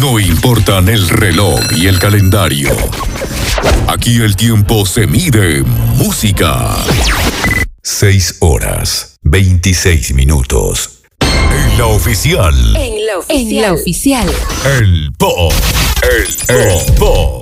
No importan el reloj y el calendario. Aquí el tiempo se mide en música. 6 horas, 26 minutos. En la oficial. En la oficial. El pop. El pop.